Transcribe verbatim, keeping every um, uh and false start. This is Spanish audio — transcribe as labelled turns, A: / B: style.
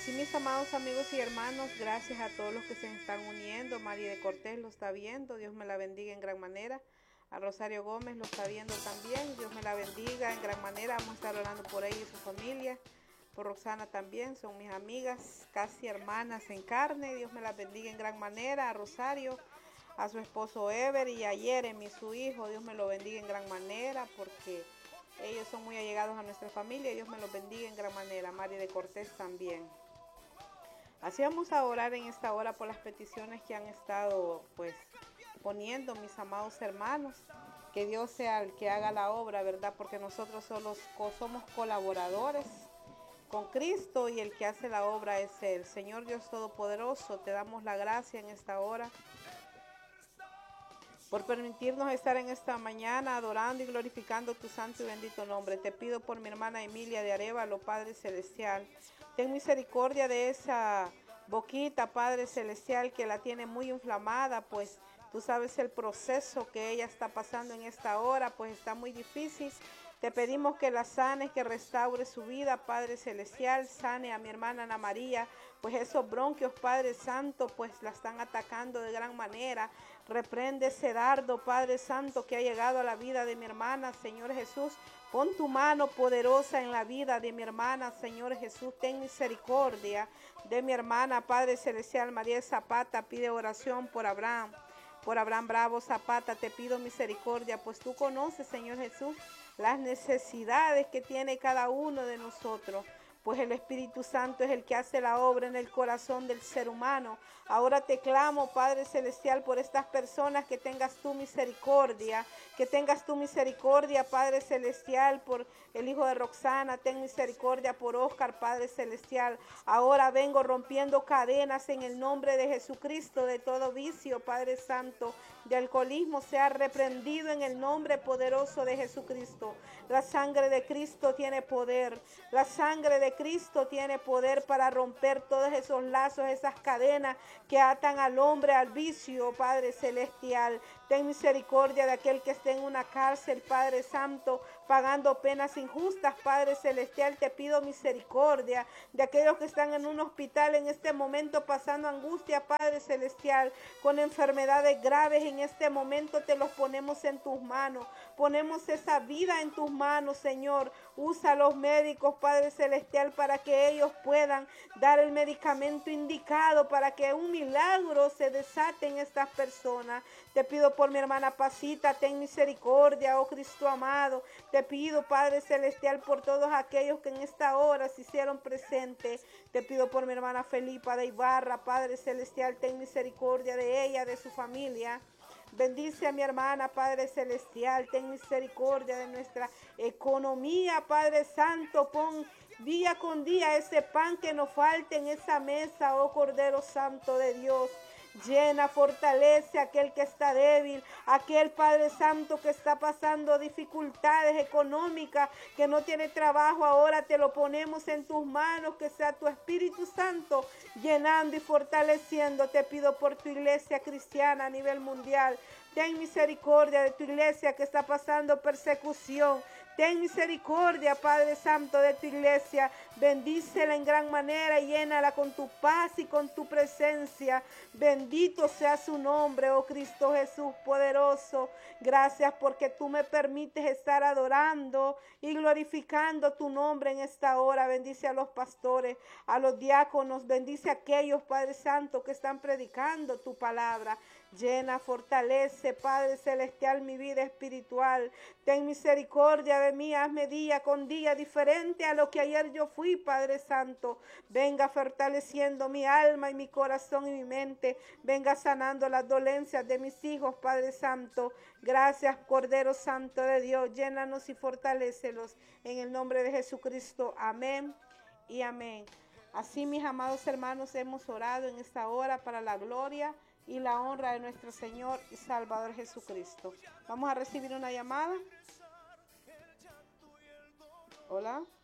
A: Así mis amados amigos y hermanos, gracias a todos los que se están uniendo. María de Cortés lo está viendo, Dios me la bendiga en gran manera. A Rosario Gómez lo está viendo también, Dios me la bendiga en gran manera. Vamos a estar orando por ella y su familia. Por Roxana también, son mis amigas, casi hermanas en carne. Dios me la bendiga en gran manera. A Rosario, a su esposo Ever y a Jeremy, su hijo, Dios me lo bendiga en gran manera, porque ellos son muy allegados a nuestra familia. Dios me los bendiga en gran manera. María de Cortés también. Así vamos a orar en esta hora por las peticiones que han estado pues poniendo mis amados hermanos. Que Dios sea el que haga la obra, ¿verdad? Porque nosotros solo somos colaboradores con Cristo y el que hace la obra es Él. Señor Dios Todopoderoso, te damos la gracia en esta hora por permitirnos estar en esta mañana adorando y glorificando tu santo y bendito nombre. Te pido por mi hermana Emilia de Arévalo, Padre Celestial. Ten misericordia de esa boquita, Padre Celestial, que la tiene muy inflamada, pues tú sabes el proceso que ella está pasando en esta hora, pues está muy difícil. Te pedimos que la sanes, que restaure su vida, Padre Celestial. Sane a mi hermana Ana María, pues esos bronquios, Padre Santo, pues la están atacando de gran manera. Reprende ese dardo, Padre Santo, que ha llegado a la vida de mi hermana, Señor Jesús. Pon tu mano poderosa en la vida de mi hermana, Señor Jesús. Ten misericordia de mi hermana, Padre Celestial. María Zapata pide oración por Abraham. Por Abraham Bravo Zapata te pido misericordia, pues tú conoces, Señor Jesús, las necesidades que tiene cada uno de nosotros. Pues el Espíritu Santo es el que hace la obra en el corazón del ser humano. Ahora te clamo, Padre Celestial, por estas personas, que tengas tu misericordia, que tengas tu misericordia, Padre Celestial, por el hijo de Roxana, ten misericordia por Oscar, Padre Celestial. Ahora vengo rompiendo cadenas en el nombre de Jesucristo, de todo vicio, Padre Santo, de alcoholismo, sea reprendido en el nombre poderoso de Jesucristo. La sangre de Cristo tiene poder, la sangre de Cristo tiene poder para romper todos esos lazos, esas cadenas que atan al hombre al vicio, Padre Celestial. Ten misericordia de aquel que esté en una cárcel, Padre Santo, pagando penas injustas, Padre Celestial. Te pido misericordia de aquellos que están en un hospital en este momento pasando angustia, Padre Celestial, con enfermedades graves. En este momento te los ponemos en tus manos, ponemos esa vida en tus manos, Señor. Usa a los médicos, Padre Celestial, para que ellos puedan dar el medicamento indicado, para que un milagro se desate en estas personas. Te pido por mi hermana Pasita, ten misericordia, oh Cristo amado. Te pido, Padre Celestial, por todos aquellos que en esta hora se hicieron presentes. Te pido por mi hermana Felipa de Ibarra, Padre Celestial, ten misericordia de ella, de su familia. Bendice a mi hermana, Padre Celestial, ten misericordia de nuestra economía, Padre Santo. Pon día con día ese pan que nos falte en esa mesa, oh Cordero Santo de Dios. Llena, fortalece a aquel que está débil, aquel Padre Santo que está pasando dificultades económicas, que no tiene trabajo. Ahora te lo ponemos en tus manos, que sea tu Espíritu Santo llenando y fortaleciendo. Te pido por tu iglesia cristiana a nivel mundial. Ten misericordia de tu iglesia que está pasando persecución. Ten misericordia, Padre Santo, de tu iglesia. Bendícela en gran manera y llénala con tu paz y con tu presencia. Bendito sea su nombre, oh Cristo Jesús poderoso. Gracias porque tú me permites estar adorando y glorificando tu nombre en esta hora. Bendice a los pastores, a los diáconos. Bendice a aquellos, Padre Santo, que están predicando tu palabra. Llena, fortalece, Padre Celestial, mi vida espiritual. Ten misericordia de mí, hazme día con día diferente a lo que ayer yo fui, Padre Santo. Venga fortaleciendo mi alma y mi corazón y mi mente. Venga sanando las dolencias de mis hijos, Padre Santo. Gracias, Cordero Santo de Dios. Llénanos y fortalécelos en el nombre de Jesucristo. Amén y amén. Así, mis amados hermanos, hemos orado en esta hora para la gloria y la honra de nuestro Señor y Salvador Jesucristo. Vamos a recibir una llamada. Hola.